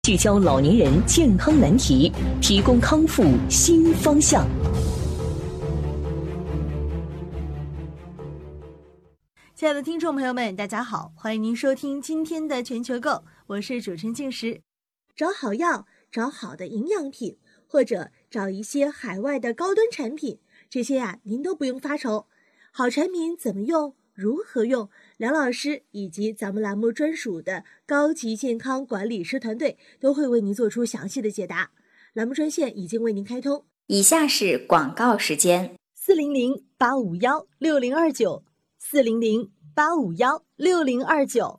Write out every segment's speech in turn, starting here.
聚焦老年人健康难题，提供康复新方向。 亲爱的听众朋友们，大家好，欢迎您收听今天的全球购，我是主持人静时。找好药，找好的营养品，或者找一些海外的高端产品，这些您都不用发愁。好产品怎么用？如何用？梁老师以及咱们栏目专属的高级健康管理师团队都会为您做出详细的解答。栏目专线已经为您开通， 以下是广告时间 ：400-851-6029 400-851-6029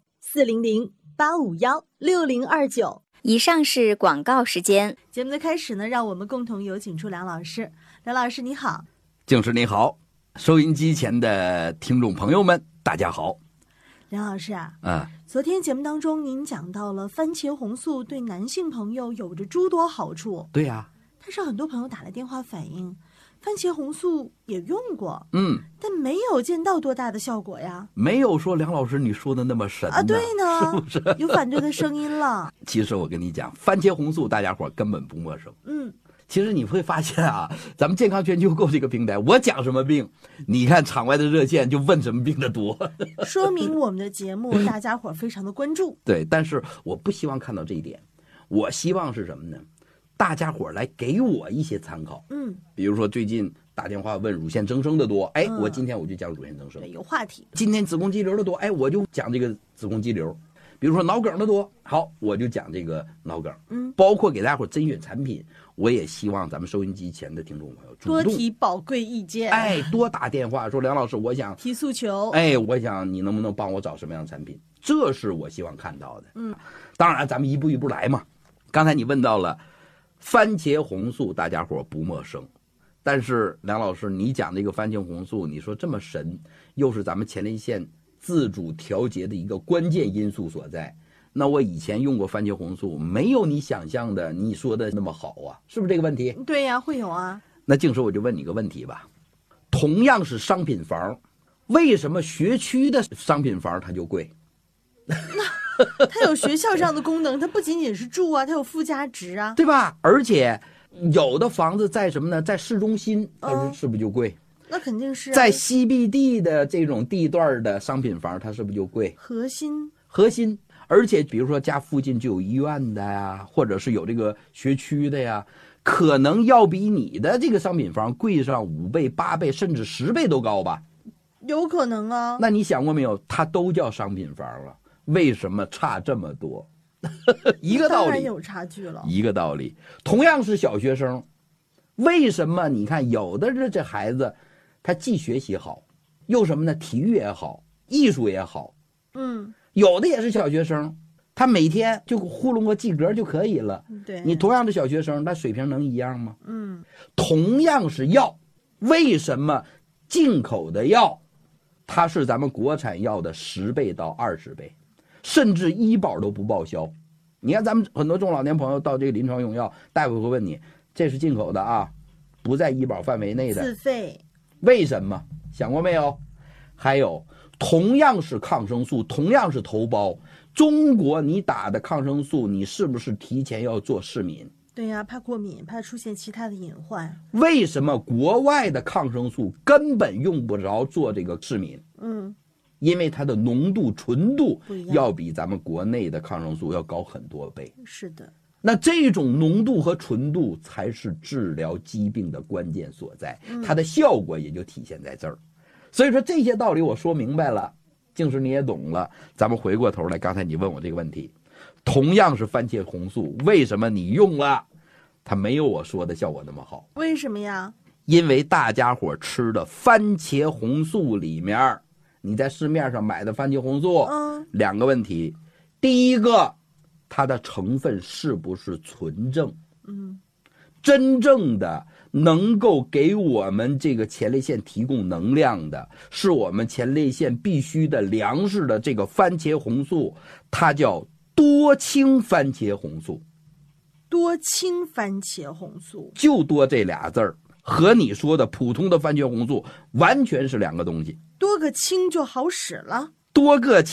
400-851-6029。 以上是广告时间。 节目的开始呢，让我们共同有请出梁老师。梁老师你好。 静时你好，收音机前的听众朋友们大家好。 梁老师昨天节目当中您讲到了番茄红素对男性朋友有着诸多好处。 对呀， 但是很多朋友打来电话反映番茄红素也用过，但没有见到多大的效果呀。 没有说梁老师你说的那么神对呢， 是不是？ 有反对的声音了。 其实我跟你讲，番茄红素大家伙根本不陌生。其实你会发现咱们健康全球购这个平台，我讲什么病，你看场外的热线就问什么病的多， 说明我们的节目大家伙非常的关注。 对，但是我不希望看到这一点，我希望是什么呢？大家伙来给我一些参考。比如说最近打电话问乳腺增生的多，我今天我就讲乳腺增生， 对，有话题。 今天子宫肌瘤的多，我就讲这个子宫肌瘤。比如说脑梗的多，好，我就讲这个脑梗。包括给大家伙甄选产品，我也希望咱们收音机前的听众朋友主动多提宝贵意见， 多打电话说梁老师，我想提诉求， 我想你能不能帮我找什么样的产品，这是我希望看到的。当然咱们一步一步来嘛。刚才你问到了番茄红素，大家伙不陌生，但是梁老师你讲这个番茄红素，你说这么神，又是咱们前列腺自主调节的一个关键因素所在，那我以前用过番茄红素，没有你想象的你说的那么好啊，是不是这个问题？ 对呀，会有啊。 那静时我就问你个问题吧，同样是商品房，为什么学区的商品房它就贵？ 那它有学校上的功能，它不仅仅是住啊，它有附加值啊， 对吧？而且有的房子在什么呢？在市中心，它是不是就贵？ 那肯定是在CBD 的这种地段的商品房，它是不是就贵？ 核心， 而且比如说家附近就有医院的呀，或者是有这个学区的呀，可能要比你的这个商品房贵上5倍、8倍，甚至10倍都高吧？ 有可能啊。 那你想过没有？它都叫商品房了，为什么差这么多？一个道理， 当然有差距了。 一个道理，同样是小学生，为什么你看有的这孩子？他既学习好，又什么呢？体育也好，艺术也好。有的也是小学生，他每天就糊弄个及格就可以了。 对， 你同样的小学生，那水平能一样吗？同样是药，为什么进口的药，它是咱们国产药的10倍到20倍，甚至医保都不报销？你看咱们很多中老年朋友到这个临床用药，大夫会问你，这是进口的啊，不在医保范围内的， 自费。 为什么？想过没有？还有同样是抗生素，同样是头孢，中国你打的抗生素，你是不是提前要做试敏？ 对呀，怕过敏，怕出现其他的隐患。 为什么国外的抗生素根本用不着做这个试敏？因为它的浓度、纯度要比咱们国内的抗生素要高很多倍。 是的。 那这种浓度和纯度才是治疗疾病的关键所在，它的效果也就体现在这儿。所以说这些道理我说明白了，静时你也懂了。咱们回过头来，刚才你问我这个问题，同样是番茄红素，为什么你用了它没有我说的效果那么好？ 为什么呀？ 因为大家伙吃的番茄红素里面，你在市面上买的番茄红素，2个问题。第一个，它的成分是不是纯正？真正的能够给我们这个前列腺提供能量的，是我们前列腺必须的粮食的这个番茄红素，它叫多氢番茄红素。 多氢番茄红素， 就多这俩字儿，和你说的普通的番茄红素完全是2个东西。 多个氢就好使了。 多个氢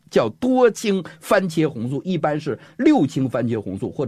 叫多氢番茄红素，一般是6氢番茄红素或者